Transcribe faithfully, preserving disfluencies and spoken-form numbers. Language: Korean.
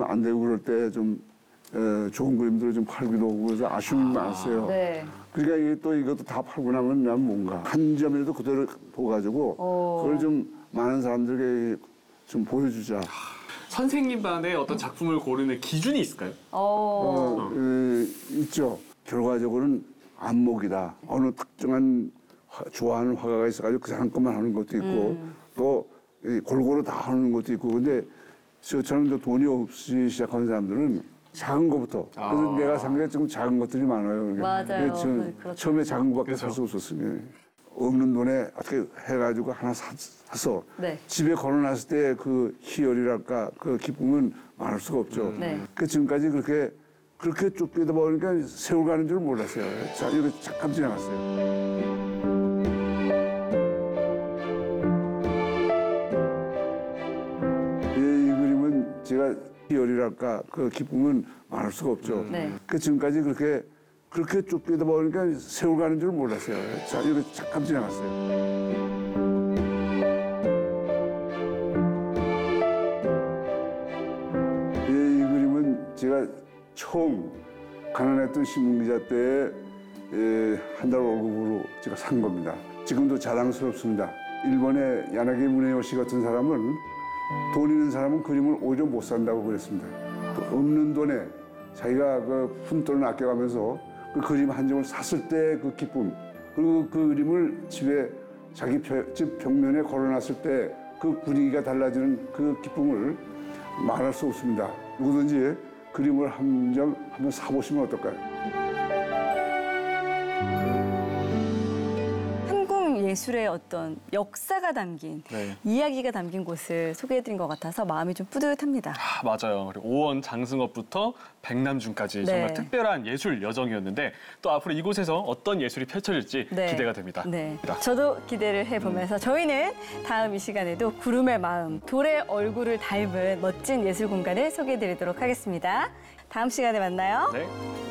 안 되고 그럴 때 좀 좋은 그림들을 좀 팔기도 하고 그래서 아쉬움이 아, 많았어요. 네. 그러니까 이게 또 이것도 다 팔고 나면 난 뭔가 한 점이라도 그대로 둬가지고 오. 그걸 좀 많은 사람들에게 좀 보여주자. 선생님만의 어떤 작품을 고르는 기준이 있을까요? 어, 에, 있죠. 결과적으로는 안목이다. 어느 특정한 화, 좋아하는 화가가 있어가지고 그 사람 것만 하는 것도 있고 음. 또 골고루 다 하는 것도 있고 근데 저처럼 돈이 없이 시작하는 사람들은 작은 것부터. 아. 그래서 내가 산 게 좀 작은 것들이 많아요. 맞아요. 네, 처음에 작은 것밖에 살 수 없었으니 없는 돈에 어떻게 해가지고 하나 사, 사서 네. 집에 걸어놨을 때 그 희열이랄까 그 기쁨은 말할 수가 없죠. 음. 네. 그 지금까지 그렇게 그렇게 쫓기다 보니까 세월 가는 줄 몰랐어요. 자, 이렇게 잠깐 지나갔어요. 이, 이 그림은 제가 희열이랄까 그 기쁨은 말할 수가 없죠. 네. 그 지금까지 그렇게 그렇게 쫓기다 보니까 세월 가는 줄 몰랐어요. 자, 이렇게 잠깐 지나갔어요. 이, 이 그림은 제가 처음 가난했던 신문기자 때 한 달 월급으로 제가 산 겁니다. 지금도 자랑스럽습니다. 일본의 야나기 무네요시 같은 사람은 돈 있는 사람은 그림을 오히려 못 산다고 그랬습니다. 없는 돈에 자기가 그 푼돈을 아껴가면서 그 그림 한 점을 샀을 때 그 기쁨 그리고 그 그림을 집에 자기 집 벽면에 걸어놨을 때 그 분위기가 달라지는 그 기쁨을 말할 수 없습니다. 누구든지 그림을 한 점 한번 사보시면 어떨까요? 예술의 어떤 역사가 담긴 네. 이야기가 담긴 곳을 소개해드린 것 같아서 마음이 좀 뿌듯합니다. 아, 맞아요. 그리고 오원 장승업부터 백남준까지 네. 정말 특별한 예술 여정이었는데 또 앞으로 이곳에서 어떤 예술이 펼쳐질지 네. 기대가 됩니다. 네. 저도 기대를 해보면서 음. 저희는 다음 이 시간에도 구름의 마음, 돌의 얼굴을 닮은 멋진 예술 공간을 소개해드리도록 하겠습니다. 다음 시간에 만나요. 네.